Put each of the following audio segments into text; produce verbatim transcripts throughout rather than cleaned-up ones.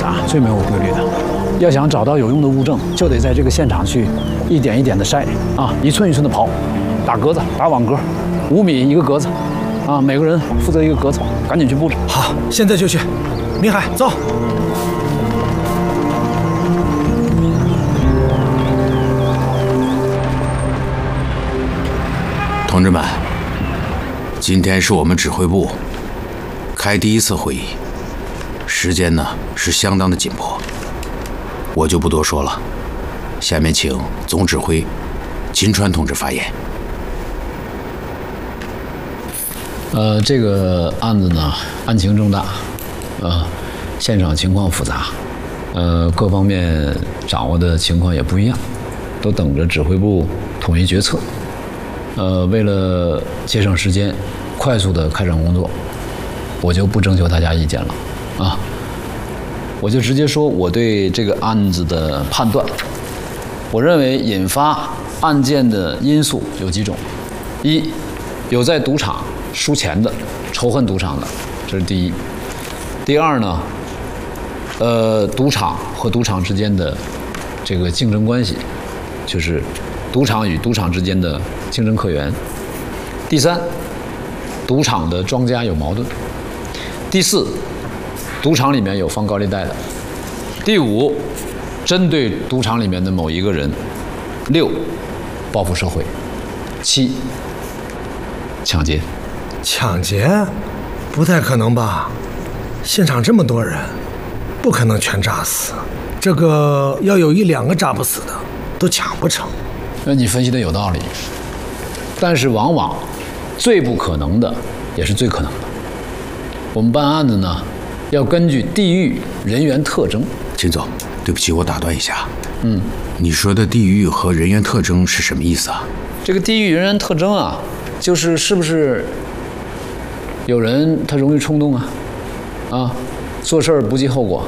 啊，最没有规律的。要想找到有用的物证，就得在这个现场去一点一点的筛啊，一寸一寸的刨，打格子，打网格，五米一个格子，啊，每个人负责一个格子，赶紧去布置。 好，现在就去。明海，走。 同志们，今天是我们指挥部开第一次会议，时间呢是相当的紧迫，我就不多说了。下面请总指挥金川同志发言。 呃，这个案子呢，案情重大，呃，现场情况复杂，呃，各方面掌握的情况也不一样，都等着指挥部统一决策。呃，为了节省时间，快速的开展工作，我就不征求大家意见了啊，我就直接说我对这个案子的判断。我认为引发案件的因素有几种：一，有在赌场输钱的，仇恨赌场的，这是第一；第二呢，呃，赌场和赌场之间的这个竞争关系，就是赌场与赌场之间的竞争客源；第三，赌场的庄家有矛盾；第四，赌场里面有放高利贷的；第五，针对赌场里面的某一个人；六，报复社会；七，抢劫。 抢劫？不太可能吧？现场这么多人，不可能全炸死。这个要有一两个炸不死的，都抢不成。 那你分析的有道理，但是往往最不可能的也是最可能的。我们办案子呢，要根据地域人员特征。 秦总，对不起，我打断一下。 嗯， 你说的地域和人员特征是什么意思啊？ 这个地域人员特征啊，就是是不是有人他容易冲动啊，啊，做事儿不计后果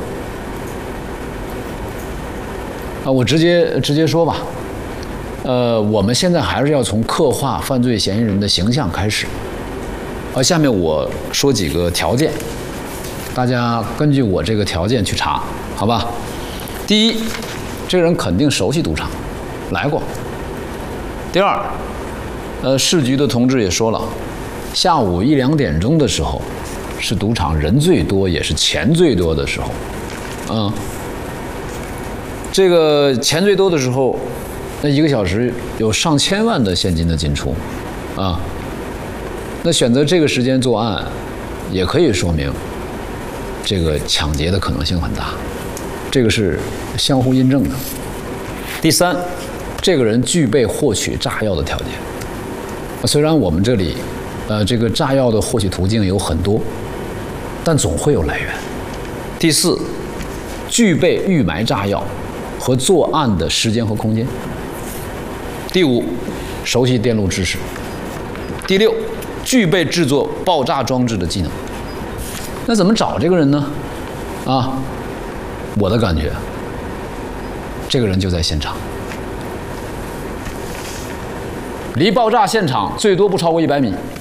啊。我直接直接说吧。呃，我们现在还是要从刻画犯罪嫌疑人的形象开始。呃，下面我说几个条件，大家根据我这个条件去查，好吧？第一，这个人肯定熟悉赌场，来过。第二，呃，市局的同志也说了，下午一两点钟的时候，是赌场人最多也是钱最多的时候，嗯，这个钱最多的时候。那一个小时有上千万的现金的进出，啊，那选择这个时间作案，也可以说明这个抢劫的可能性很大，这个是相互印证的。第三，这个人具备获取炸药的条件。虽然我们这里，呃，这个炸药的获取途径有很多，但总会有来源。第四，具备预埋炸药和作案的时间和空间。第五，熟悉电路知识。第六，具备制作爆炸装置的技能。那怎么找这个人呢？啊，我的感觉，这个人就在现场，离爆炸现场最多不超过一百米。